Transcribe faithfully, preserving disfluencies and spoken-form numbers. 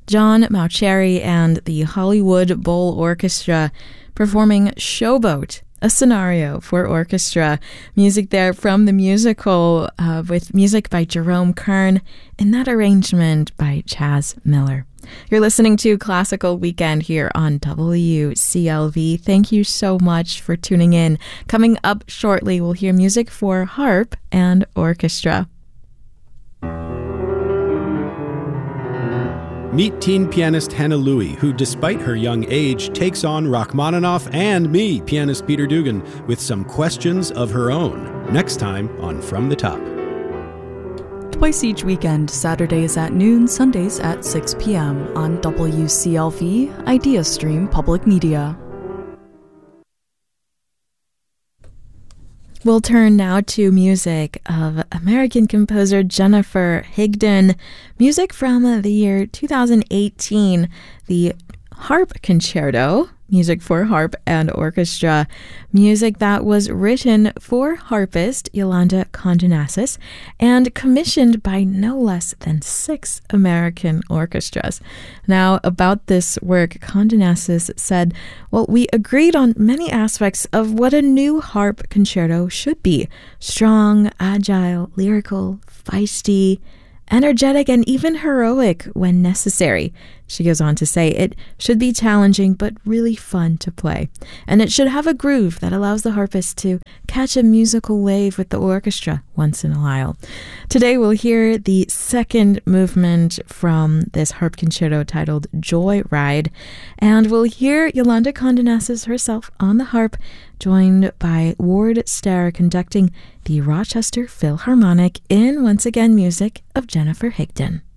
John Mauceri and the Hollywood Bowl Orchestra performing Showboat, a scenario for orchestra. Music there from the musical uh, with music by Jerome Kern, and that arrangement by Chas Miller. You're listening to Classical Weekend here on W C L V. Thank you so much for tuning in. Coming up shortly, we'll hear music for harp and orchestra. Meet teen pianist Hannah Louie, who, despite her young age, takes on Rachmaninoff and me, pianist Peter Dugan, with some questions of her own. Next time on From the Top. Twice each weekend, Saturdays at noon, Sundays at six p.m. on W C L V, Idea Stream Public Media. We'll turn now to music of American composer Jennifer Higdon. Music from the year two thousand eighteen, the Harp Concerto, music for harp and orchestra. Music that was written for harpist Yolanda Condonasis and commissioned by no less than six American orchestras. Now, about this work, Condonasis said, well, we agreed on many aspects of what a new harp concerto should be. Strong, agile, lyrical, feisty, energetic, and even heroic when necessary. She goes on to say it should be challenging but really fun to play. And it should have a groove that allows the harpist to catch a musical wave with the orchestra once in a while. Today we'll hear the second movement from this harp concerto titled Joy Ride. And we'll hear Yolanda Condonasis herself on the harp, joined by Ward Starr conducting the Rochester Philharmonic in, once again, music of Jennifer Higdon.